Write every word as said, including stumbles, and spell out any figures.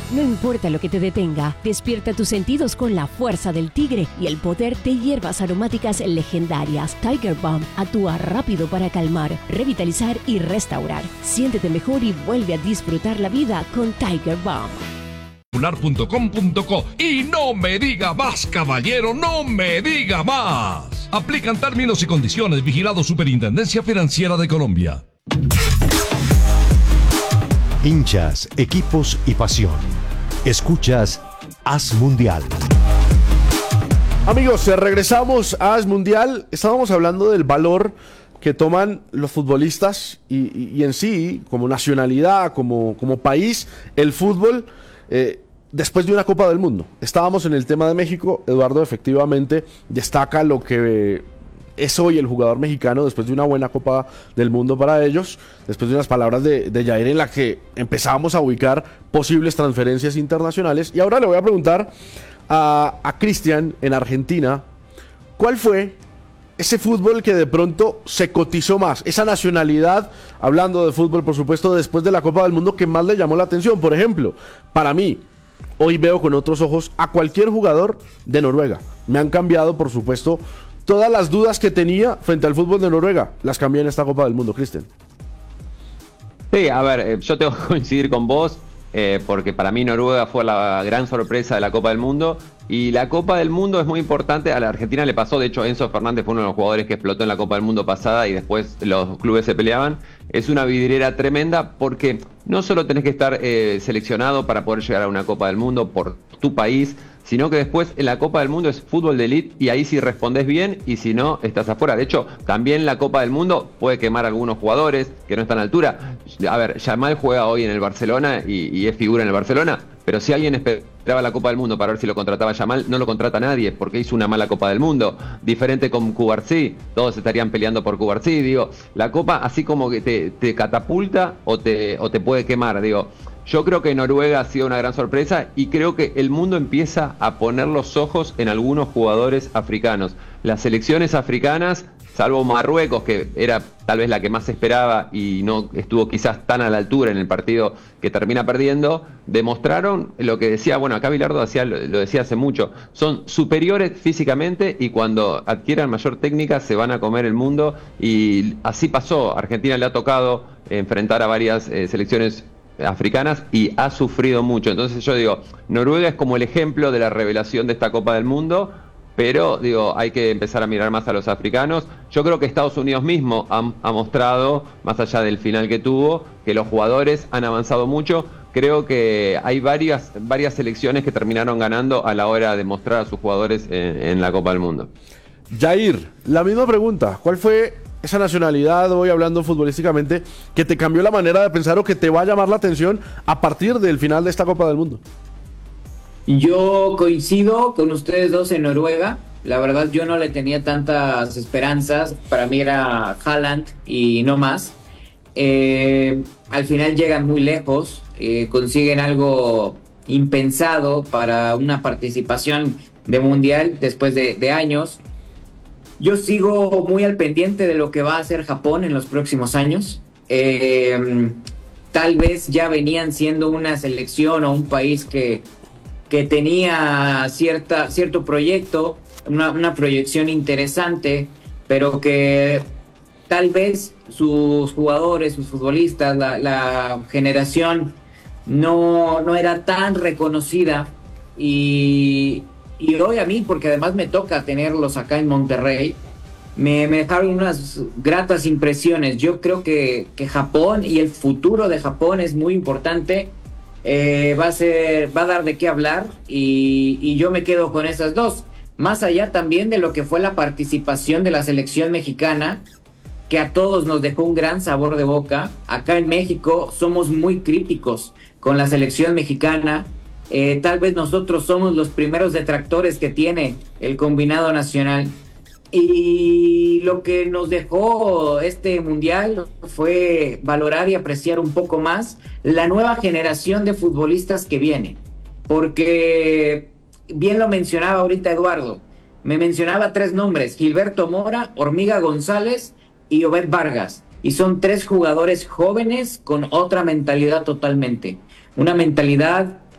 No importa lo que te detenga, despierta tus sentidos con la fuerza del tigre y el poder de hierbas aromáticas legendarias. Tiger Balm actúa rápido para calmar, revitalizar y restaurar. Siéntete mejor y vuelve a disfrutar la vida con Tiger Balm. punto com punto co y no me diga más, caballero, no me diga más. Aplican términos y condiciones. Vigilado Superintendencia Financiera de Colombia. Hinchas, equipos y pasión. Escuchas Haz Mundial. Amigos, regresamos a Haz Mundial. Estábamos hablando del valor que toman los futbolistas y, y, y en sí, como nacionalidad, como, como país, el fútbol, eh, después de una Copa del Mundo. Estábamos en el tema de México. Eduardo efectivamente destaca lo que es hoy el jugador mexicano después de una buena Copa del Mundo para ellos, después de unas palabras de, de Jair en la que empezábamos a ubicar posibles transferencias internacionales. Y ahora le voy a preguntar a, a Cristian en Argentina, ¿cuál fue ese fútbol que de pronto se cotizó más? Esa nacionalidad, hablando de fútbol por supuesto, después de la Copa del Mundo, que más le llamó la atención. Por ejemplo, para mí, hoy veo con otros ojos a cualquier jugador de Noruega. Me han cambiado, por supuesto, todas las dudas que tenía frente al fútbol de Noruega. Las cambié en esta Copa del Mundo, Cristian. Sí, a ver, eh, yo tengo que coincidir con vos, eh, porque para mí Noruega fue la gran sorpresa de la Copa del Mundo. Y la Copa del Mundo es muy importante. A la Argentina le pasó, de hecho Enzo Fernández fue uno de los jugadores que explotó en la Copa del Mundo pasada y después los clubes se peleaban. Es una vidriera tremenda porque no solo tenés que estar eh, seleccionado para poder llegar a una Copa del Mundo por tu país, sino que después en la Copa del Mundo es fútbol de elite y ahí sí respondés bien y si no, estás afuera. De hecho, también la Copa del Mundo puede quemar a algunos jugadores que no están a la altura. A ver, Yamal juega hoy en el Barcelona y, y es figura en el Barcelona, pero si alguien esperaba la Copa del Mundo para ver si lo contrataba Yamal, no lo contrata nadie porque hizo una mala Copa del Mundo. Diferente con Cubarsí, todos estarían peleando por Cubarsí. Digo, la Copa así como que te, te catapulta o te, o te puede quemar, digo. Yo creo que Noruega ha sido una gran sorpresa y creo que el mundo empieza a poner los ojos en algunos jugadores africanos. Las selecciones africanas, salvo Marruecos, que era tal vez la que más esperaba y no estuvo quizás tan a la altura en el partido que termina perdiendo, demostraron lo que decía, bueno, acá Bilardo hacía, lo decía hace mucho, son superiores físicamente y cuando adquieran mayor técnica se van a comer el mundo y así pasó. Argentina le ha tocado enfrentar a varias eh, selecciones africanas y ha sufrido mucho. Entonces yo digo, Noruega es como el ejemplo de la revelación de esta Copa del Mundo, pero digo, hay que empezar a mirar más a los africanos. Yo creo que Estados Unidos mismo ha, ha mostrado, más allá del final que tuvo, que los jugadores han avanzado mucho. Creo que hay varias, varias selecciones que terminaron ganando a la hora de mostrar a sus jugadores en, en la Copa del Mundo. Jair, la misma pregunta, ¿cuál fue esa nacionalidad, hoy hablando futbolísticamente, que te cambió la manera de pensar o que te va a llamar la atención a partir del final de esta Copa del Mundo? Yo coincido con ustedes dos en Noruega. La verdad yo no le tenía tantas esperanzas. Para mí era Haaland y no más. Eh, al final llegan muy lejos, eh, consiguen algo impensado para una participación de Mundial después de, de años. Yo sigo muy al pendiente de lo que va a hacer Japón en los próximos años. Eh, tal vez ya venían siendo una selección o un país que, que tenía cierta, cierto proyecto, una, una proyección interesante, pero que tal vez sus jugadores, sus futbolistas, la, la generación no, no era tan reconocida. Y... Y hoy a mí, porque además me toca tenerlos acá en Monterrey, me, me dejaron unas gratas impresiones. Yo creo que, que Japón y el futuro de Japón es muy importante. Eh, va a ser, va a dar de qué hablar y, y yo me quedo con esas dos. Más allá también de lo que fue la participación de la selección mexicana, que a todos nos dejó un gran sabor de boca. Acá en México somos muy críticos con la selección mexicana. Eh, tal vez nosotros somos los primeros detractores que tiene el combinado nacional. Y lo que nos dejó este mundial fue valorar y apreciar un poco más la nueva generación de futbolistas que viene. Porque, bien lo mencionaba ahorita Eduardo, me mencionaba tres nombres: Gilberto Mora, Hormiga González y Obed Vargas. Y son tres jugadores jóvenes con otra mentalidad totalmente. Una mentalidad